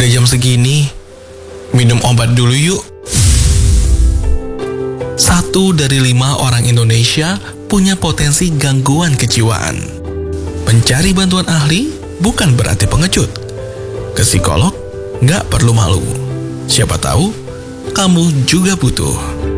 Udah jam segini, minum obat dulu yuk. 1 dari 5 orang Indonesia punya potensi gangguan kejiwaan. Mencari bantuan ahli bukan berarti pengecut. Ke psikolog nggak perlu malu. Siapa tahu kamu juga butuh.